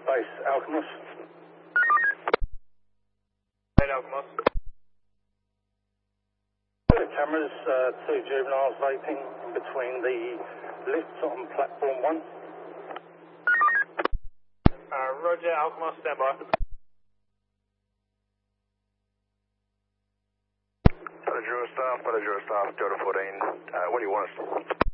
base, Alkmaar. Hey, Alkmaar. The cameras, two juveniles vaping between the lifts on platform 1. Roger, Alkmaar, stand by. Hello, Drew staff, Delta 14. What do you want us?